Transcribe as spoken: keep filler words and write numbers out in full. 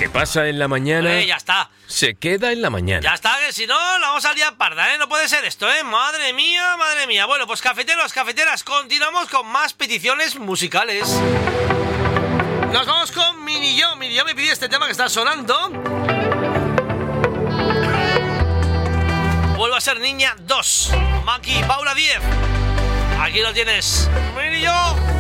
que pasa en la mañana... Eh, ya está. Se queda en la mañana. Ya está, que si no, la vamos a liar parda, ¿eh? No puede ser esto, ¿eh? Madre mía, madre mía. Bueno, pues cafeteros, cafeteras, continuamos con más peticiones musicales. Nos vamos con Mini Yo. Mini Yo me pidió este tema que está sonando. Vuelvo a ser niña dos. Maki, Paula diez. Aquí lo tienes. Mini Yo.